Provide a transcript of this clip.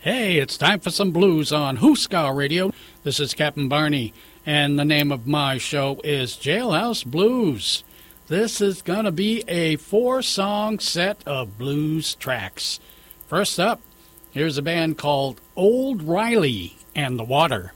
Hey, it's time for some blues on Hooska Radio. This is Captain Barney, and the name of my show is Jailhouse Blues. This is going to be a 4-song set of blues tracks. First up, here's a band called Old Riley and the Water.